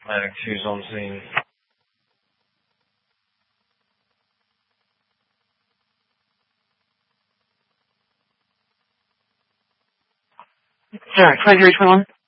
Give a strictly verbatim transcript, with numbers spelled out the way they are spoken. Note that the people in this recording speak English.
Medic two's on scene. Sorry, five zero two one.